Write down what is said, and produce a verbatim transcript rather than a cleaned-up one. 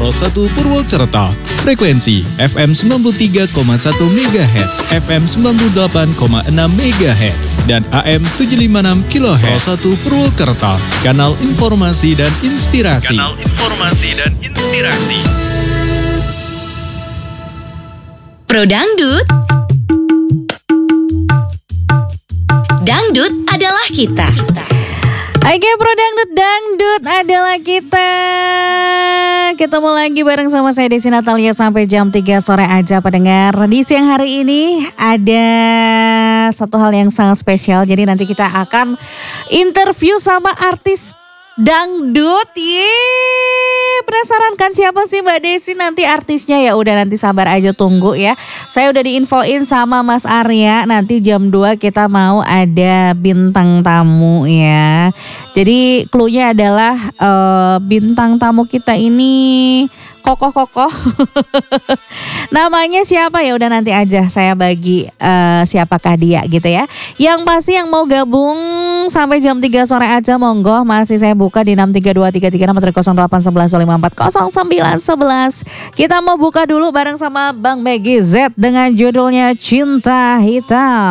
Pos satu Purwokerto. Frekuensi F M sembilan puluh tiga koma satu MHz, F M sembilan puluh delapan koma enam MHz, dan A M tujuh ratus lima puluh enam kilohertz. Pos satu Purwokerto, kanal informasi dan inspirasi. Kanal informasi dan inspirasi. Pro Dangdut. Dangdut adalah kita. Oke, Pro Dangdut, Dangdut adalah kita. Ketemu lagi bareng sama saya Desi Natalia sampai jam tiga sore aja pendengar. Di siang hari ini ada satu hal yang sangat spesial. Jadi nanti kita akan interview sama artis dangdut. Yeay, penasaran kan siapa sih Mbak Desi nanti artisnya? Ya udah, nanti sabar aja tunggu ya. Saya udah diinfoin sama Mas Arya, nanti jam dua kita mau ada bintang tamu ya. Jadi cluenya adalah uh, bintang tamu kita ini kokoh-kokoh. Namanya siapa ya udah nanti aja saya bagi uh, siapakah dia gitu ya. Yang pasti yang mau gabung sampai jam tiga sore aja monggo, masih saya buka di enam tiga dua tiga tiga enam nol delapan satu satu lima empat nol sembilan satu satu. Kita mau buka dulu bareng sama Bang Megi Z dengan judulnya Cinta Hitam.